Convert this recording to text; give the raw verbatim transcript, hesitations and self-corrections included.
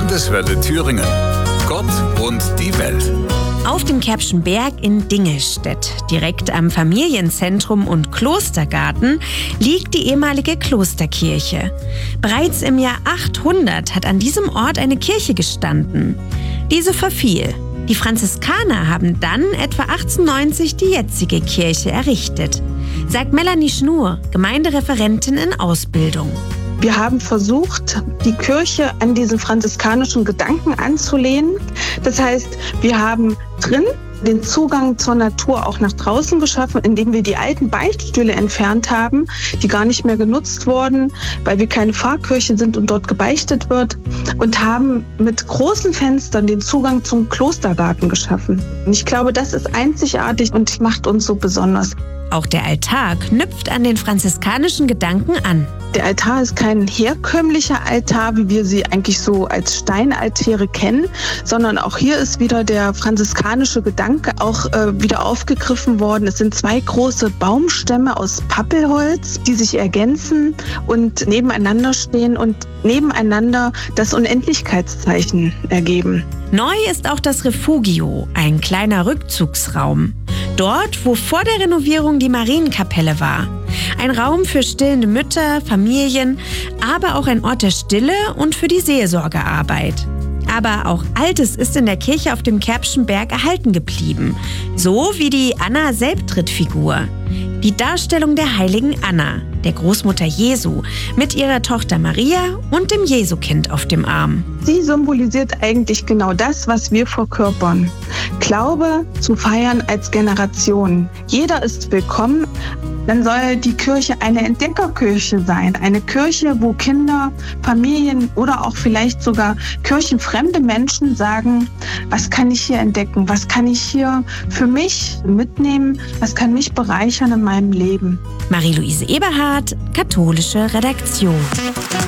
Landeswelle Thüringen. Gott und die Welt. Auf dem Kärbschen Berg in Dingelstedt, direkt am Familienzentrum und Klostergarten, liegt die ehemalige Klosterkirche. Bereits im Jahr achthundert hat an diesem Ort eine Kirche gestanden. Diese verfiel. Die Franziskaner haben dann etwa achtzehnhundertneunzig die jetzige Kirche errichtet, sagt Melanie Schnur, Gemeindereferentin in Ausbildung. Wir haben versucht, die Kirche an diesen franziskanischen Gedanken anzulehnen. Das heißt, wir haben drin den Zugang zur Natur auch nach draußen geschaffen, indem wir die alten Beichtstühle entfernt haben, die gar nicht mehr genutzt wurden, weil wir keine Pfarrkirche sind und dort gebeichtet wird, und haben mit großen Fenstern den Zugang zum Klostergarten geschaffen. Und ich glaube, das ist einzigartig und macht uns so besonders. Auch der Altar knüpft an den franziskanischen Gedanken an. Der Altar ist kein herkömmlicher Altar, wie wir sie eigentlich so als Steinaltäre kennen, sondern auch hier ist wieder der franziskanische Gedanke auch äh, wieder aufgegriffen worden. Es sind zwei große Baumstämme aus Pappelholz, die sich ergänzen und nebeneinander stehen und nebeneinander das Unendlichkeitszeichen ergeben. Neu ist auch das Refugio, ein kleiner Rückzugsraum. Dort, wo vor der Renovierung die Marienkapelle war. Ein Raum für stillende Mütter, Familien, aber auch ein Ort der Stille und für die Seelsorgearbeit. Aber auch Altes ist in der Kirche auf dem Kärbschen Berg erhalten geblieben. So wie die Anna-Selbtritt-Figur. Die Darstellung der heiligen Anna, der Großmutter Jesu, mit ihrer Tochter Maria und dem Jesukind auf dem Arm. Sie symbolisiert eigentlich genau das, was wir verkörpern. Glaube zu feiern als Generation. Jeder ist willkommen. Dann soll die Kirche eine Entdeckerkirche sein. Eine Kirche, wo Kinder, Familien oder auch vielleicht sogar kirchenfremde Menschen sagen, was kann ich hier entdecken? Was kann ich hier für mich mitnehmen? Was kann mich bereichern in meinem Leben? Marie-Louise Eberhardt, katholische Redaktion.